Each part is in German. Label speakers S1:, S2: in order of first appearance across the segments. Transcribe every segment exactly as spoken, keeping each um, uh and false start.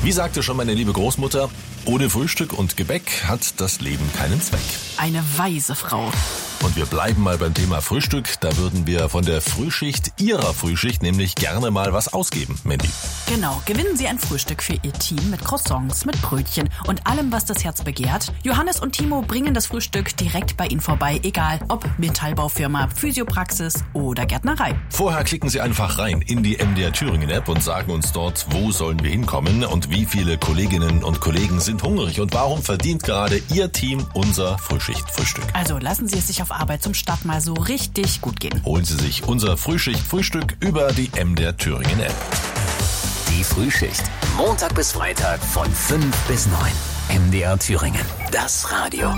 S1: Wie sagte schon meine liebe Großmutter, ohne Frühstück und Gebäck hat das Leben keinen Zweck.
S2: Eine weise Frau.
S1: Und wir bleiben mal beim Thema Frühstück. Da würden wir von der Frühschicht Ihrer Frühschicht nämlich gerne mal was ausgeben, Mandy.
S2: Genau, gewinnen Sie ein Frühstück für Ihr Team mit Croissants, mit Brötchen und allem, was das Herz begehrt. Johannes und Timo bringen das Frühstück direkt bei Ihnen vorbei, egal ob Metallbaufirma, Physiopraxis oder Gärtnerei.
S1: Vorher klicken Sie einfach rein in die M D R Thüringen App und sagen uns dort, wo sollen wir hinkommen und wie viele Kolleginnen und Kollegen sind hungrig und warum verdient gerade Ihr Team unser Frühschicht-Frühstück.
S2: Also lassen Sie es sich auf Arbeit zum Start mal so richtig gut gehen.
S1: Holen Sie sich unser Frühschicht-Frühstück über die M D R Thüringen App.
S3: Die Frühschicht. Montag bis Freitag von fünf bis neun. M D R Thüringen. Das Radio.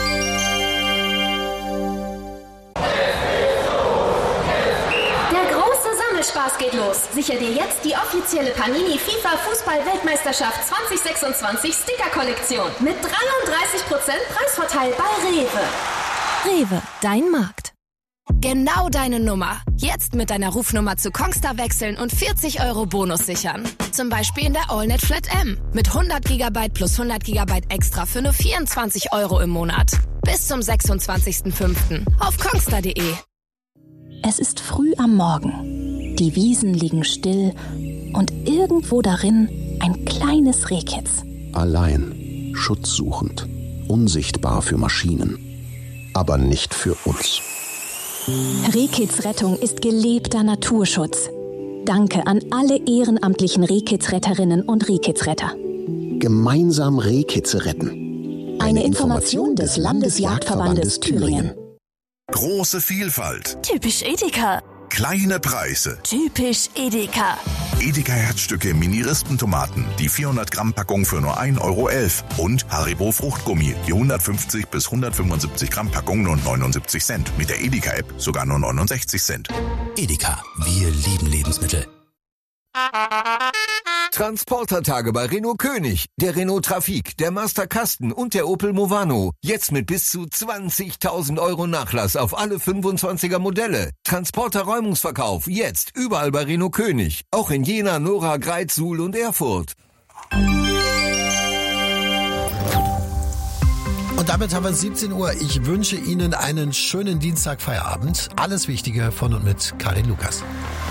S4: Spaß geht los. Sicher dir jetzt die offizielle Panini FIFA Fußball-Weltmeisterschaft zwanzig sechsundzwanzig Sticker-Kollektion mit dreiunddreißig Prozent Preisvorteil bei Rewe.
S5: Rewe, dein Markt.
S4: Genau deine Nummer. Jetzt mit deiner Rufnummer zu Kongstar wechseln und vierzig Euro Bonus sichern. Zum Beispiel in der AllNet Flat M mit hundert Gigabyte plus hundert Gigabyte extra für nur vierundzwanzig Euro im Monat. Bis zum sechsundzwanzigsten fünften auf kongstar punkt de.
S5: Es ist früh am Morgen. Die Wiesen liegen still und irgendwo darin ein kleines Rehkitz.
S6: Allein, schutzsuchend, unsichtbar für Maschinen, aber nicht für uns.
S5: Rehkitzrettung ist gelebter Naturschutz. Danke an alle ehrenamtlichen Rehkitzretterinnen und Rehkitzretter.
S6: Gemeinsam Rehkitze retten.
S5: Eine, Eine Information des Landesjagdverbandes Thüringen.
S7: Große Vielfalt.
S5: Typisch Edeka.
S7: Kleine Preise.
S5: Typisch Edeka.
S7: Edeka Herzstücke Mini-Rispentomaten, die vierhundert Gramm Packung für nur ein Euro elf. Und Haribo Fruchtgummi, die hundertfünfzig bis hundertfünfundsiebzig Gramm Packung nur neunundsiebzig Cent. Mit der Edeka-App sogar nur neunundsechzig Cent.
S3: Edeka, wir lieben Lebensmittel.
S8: Transportertage bei Renault König, der Renault Trafic, der Master Kasten und der Opel Movano. Jetzt mit bis zu zwanzigtausend Euro Nachlass auf alle fünfundzwanziger Modelle. Transporter-Räumungsverkauf jetzt überall bei Renault König. Auch in Jena, Nora, Greiz, Suhl und Erfurt.
S9: Und damit haben wir siebzehn Uhr. Ich wünsche Ihnen einen schönen Dienstagfeierabend. Alles Wichtige von und mit Karin Lukas.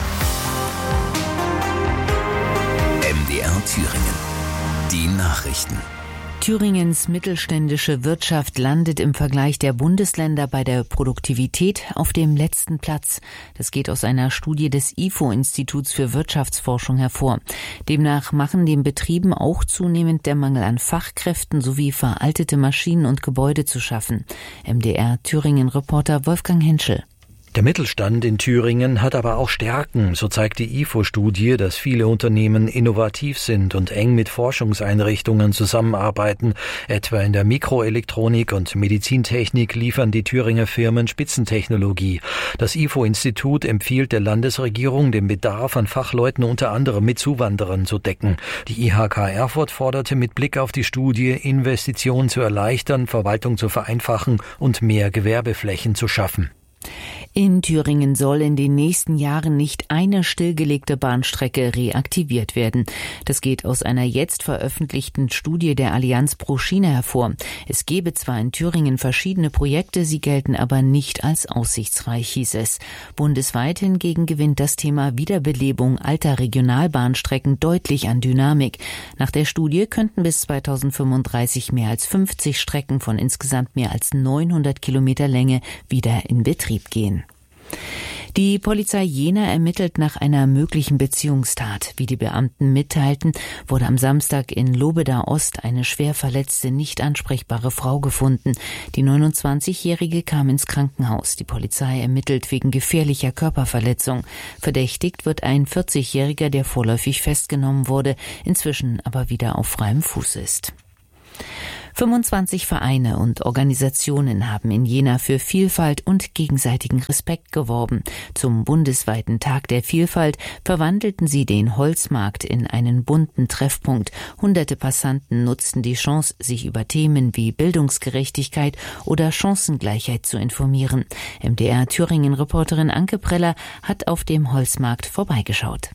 S3: M D R Thüringen. Die Nachrichten.
S10: Thüringens mittelständische Wirtschaft landet im Vergleich der Bundesländer bei der Produktivität auf dem letzten Platz. Das geht aus einer Studie des I F O-Instituts für Wirtschaftsforschung hervor. Demnach machen den Betrieben auch zunehmend der Mangel an Fachkräften sowie veraltete Maschinen und Gebäude zu schaffen. M D R Thüringen-Reporter Wolfgang Henschel.
S11: Der Mittelstand in Thüringen hat aber auch Stärken. So zeigt die I F O-Studie, dass viele Unternehmen innovativ sind und eng mit Forschungseinrichtungen zusammenarbeiten. Etwa in der Mikroelektronik und Medizintechnik liefern die Thüringer Firmen Spitzentechnologie. Das I F O-Institut empfiehlt der Landesregierung, den Bedarf an Fachleuten unter anderem mit Zuwanderern zu decken. Die I H K Erfurt forderte mit Blick auf die Studie, Investitionen zu erleichtern, Verwaltung zu vereinfachen und mehr Gewerbeflächen zu schaffen.
S10: In Thüringen soll in den nächsten Jahren nicht eine stillgelegte Bahnstrecke reaktiviert werden. Das geht aus einer jetzt veröffentlichten Studie der Allianz pro Schiene hervor. Es gebe zwar in Thüringen verschiedene Projekte, sie gelten aber nicht als aussichtsreich, hieß es. Bundesweit hingegen gewinnt das Thema Wiederbelebung alter Regionalbahnstrecken deutlich an Dynamik. Nach der Studie könnten bis zweitausendfünfunddreißig mehr als fünfzig Strecken von insgesamt mehr als neunhundert Kilometer Länge wieder in Betrieb gehen. Die Polizei Jena ermittelt nach einer möglichen Beziehungstat. Wie die Beamten mitteilten, wurde am Samstag in Lobeda Ost eine schwer verletzte, nicht ansprechbare Frau gefunden. Die neunundzwanzigjährige kam ins Krankenhaus. Die Polizei ermittelt wegen gefährlicher Körperverletzung. Verdächtigt wird ein vierzigjähriger, der vorläufig festgenommen wurde, inzwischen aber wieder auf freiem Fuß ist. fünfundzwanzig Vereine und Organisationen haben in Jena für Vielfalt und gegenseitigen Respekt geworben. Zum bundesweiten Tag der Vielfalt verwandelten sie den Holzmarkt in einen bunten Treffpunkt. Hunderte Passanten nutzten die Chance, sich über Themen wie Bildungsgerechtigkeit oder Chancengleichheit zu informieren. M D R Thüringen-Reporterin Anke Preller hat auf dem Holzmarkt vorbeigeschaut.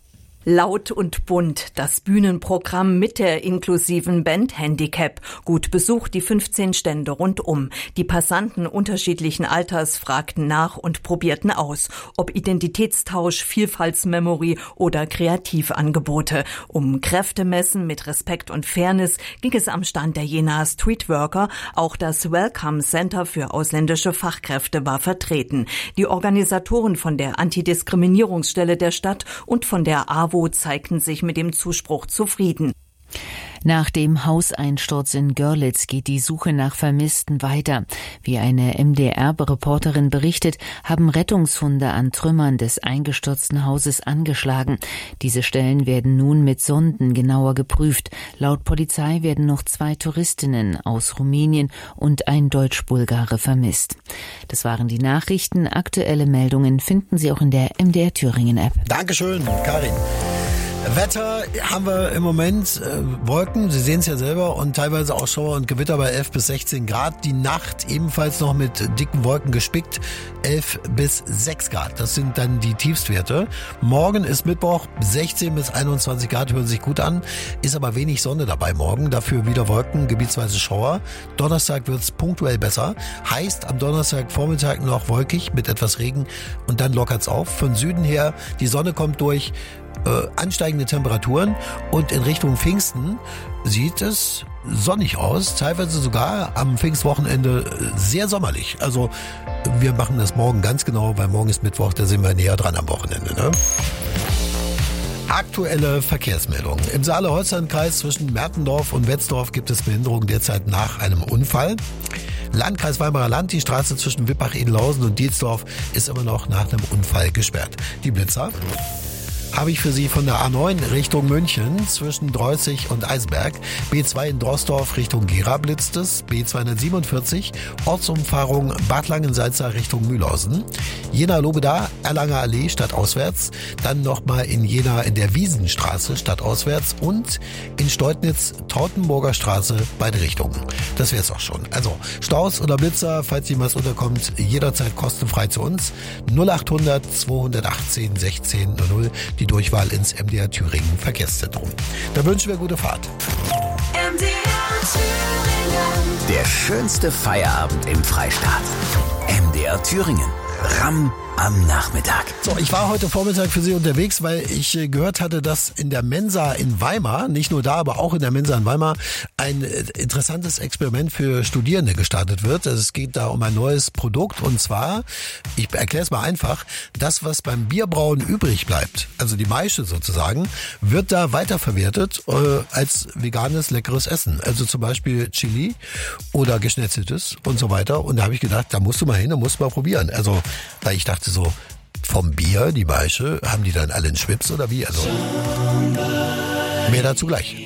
S12: Laut und bunt, das Bühnenprogramm mit der inklusiven Band Handicap. Gut besucht die fünfzehn Stände rundum. Die Passanten unterschiedlichen Alters fragten nach und probierten aus, ob Identitätstausch, Vielfaltsmemory oder Kreativangebote. Um Kräftemessen mit Respekt und Fairness ging es am Stand der Jena Streetworker. Auch das Welcome Center für ausländische Fachkräfte war vertreten. Die Organisatoren von der Antidiskriminierungsstelle der Stadt und von der A W O zeigten sich mit dem Zuspruch zufrieden.
S10: Nach dem Hauseinsturz in Görlitz geht die Suche nach Vermissten weiter. Wie eine M D R-Reporterin berichtet, haben Rettungshunde an Trümmern des eingestürzten Hauses angeschlagen. Diese Stellen werden nun mit Sonden genauer geprüft. Laut Polizei werden noch zwei Touristinnen aus Rumänien und ein Deutsch-Bulgare vermisst. Das waren die Nachrichten. Aktuelle Meldungen finden Sie auch in der M D R Thüringen-App.
S9: Dankeschön, Karin. Wetter haben wir im Moment äh, Wolken, Sie sehen es ja selber, und teilweise auch Schauer und Gewitter bei elf bis sechzehn Grad. Die Nacht ebenfalls noch mit dicken Wolken gespickt, elf bis sechs Grad. Das sind dann die Tiefstwerte. Morgen ist Mittwoch, sechzehn bis einundzwanzig Grad, hören sich gut an, ist aber wenig Sonne dabei morgen, dafür wieder Wolken, gebietsweise Schauer. Donnerstag wird's punktuell besser, heißt am Donnerstagvormittag noch wolkig mit etwas Regen und dann lockert's auf. Von Süden her, die Sonne kommt durch, Äh, ansteigende Temperaturen, und in Richtung Pfingsten sieht es sonnig aus, teilweise sogar am Pfingstwochenende sehr sommerlich. Also wir machen das morgen ganz genau, weil morgen ist Mittwoch, da sind wir näher dran am Wochenende, ne? Aktuelle Verkehrsmeldungen. Im Saale-Holstein-Kreis zwischen Mertendorf und Betzdorf gibt es Behinderungen derzeit nach einem Unfall. Landkreis Weimarer Land, die Straße zwischen Wippach-Edelhausen und Dietzdorf ist immer noch nach einem Unfall gesperrt. Die Blitzer habe ich für Sie von der A neun Richtung München zwischen Dreußig und Eisberg. B zwei in Drosdorf Richtung Gera blitzt es. B zweihundertsiebenundvierzig Ortsumfahrung Bad Langensalza Richtung Mühlhausen. Jena-Lobeda, Erlanger Allee stadtauswärts. Dann nochmal in Jena in der Wiesenstraße stadtauswärts und in Steutnitz Tautenburger Straße beide Richtungen. Das wäre es auch schon. Also Staus oder Blitzer, falls Ihnen was unterkommt, jederzeit kostenfrei zu uns. null achthundert zweihundertachtzehn sechzehn null null. Die Durchwahl ins M D R Thüringen Verkehrszentrum. Da wünschen wir gute Fahrt.
S3: M D R Thüringen. Der schönste Feierabend im Freistaat. M D R Thüringen. Ramm am Nachmittag.
S9: So, ich war heute Vormittag für Sie unterwegs, weil ich äh, gehört hatte, dass in der Mensa in Weimar, nicht nur da, aber auch in der Mensa in Weimar, ein äh, interessantes Experiment für Studierende gestartet wird. Also es geht da um ein neues Produkt, und zwar, ich erkläre es mal einfach, das, was beim Bierbrauen übrig bleibt, also die Maische sozusagen, wird da weiterverwertet äh, als veganes, leckeres Essen. Also zum Beispiel Chili oder Geschnetzeltes und so weiter. Und da habe ich gedacht, da musst du mal hin, da musst du mal probieren. Also, weil ich dachte so, vom Bier, die Maische, haben die dann alle einen Schwips oder wie? Also, mehr dazu gleich.